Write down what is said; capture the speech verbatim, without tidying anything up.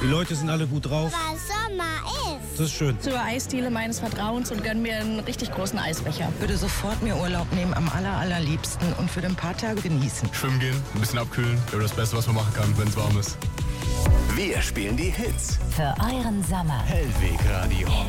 Die Leute sind alle gut drauf. Weil Sommer ist. Das ist schön. Zur Eisdiele meines Vertrauens und gönn mir einen richtig großen Eisbecher. Würde sofort mir Urlaub nehmen, am aller, allerliebsten und für ein paar Tage genießen. Schwimmen gehen, ein bisschen abkühlen. Wäre das Beste, was man machen kann, wenn es warm ist. Wir spielen die Hits. Für euren Sommer. Hellweg Radio.